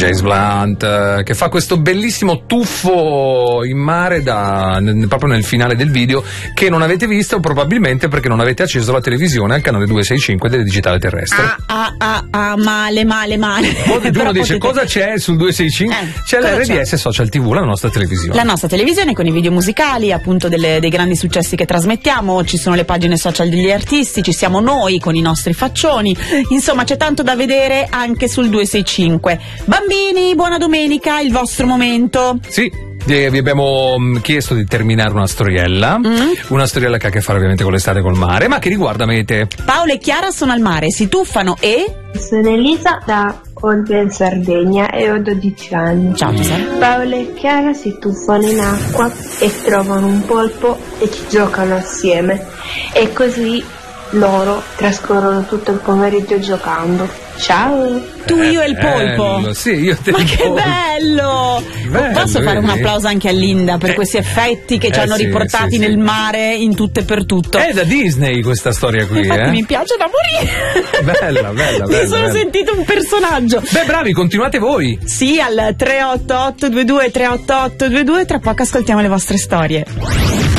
James Blunt, che fa questo bellissimo tuffo in mare proprio nel finale del video, che non avete visto probabilmente perché non avete acceso la televisione al canale 265 del digitale terrestre. Male. Uno dice cosa c'è sul 265? C'è l'RDS Social TV, la nostra televisione. La nostra televisione con i video musicali, appunto dei grandi successi che trasmettiamo, ci sono le pagine social degli artisti, ci siamo noi con i nostri faccioni, insomma c'è tanto da vedere anche sul 265. Bambini, buona domenica, il vostro momento. Sì. Vi abbiamo chiesto di terminare una storiella che ha a che fare ovviamente con l'estate e col mare, ma che riguarda Mete. Paolo e Chiara sono al mare, si tuffano e... Sono Elisa da Olbia in Sardegna e ho 12 anni. Ciao Giuseppe. Paolo e Chiara si tuffano in acqua e trovano un polpo e ci giocano assieme e così loro trascorrono tutto il pomeriggio giocando. Ciao. Tu, io e il polpo. Sì, io te. Ma che bello! Posso fare un applauso anche a Linda per questi effetti che ci hanno riportati nel mare in tutto e per tutto. È da Disney questa storia qui. Infatti mi piace da morire. Bella. Mi sono sentito un personaggio. Beh, bravi, continuate voi. Sì, al 38822 38822. Tra poco ascoltiamo le vostre storie.